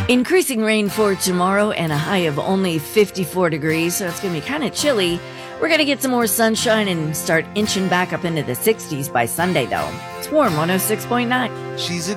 Increasing rain for tomorrow and a high of only 54 degrees, so it's going to be kind of chilly. We're going to get some more sunshine and start inching back up into the 60s by Sunday, though. It's warm, 106.9. She's a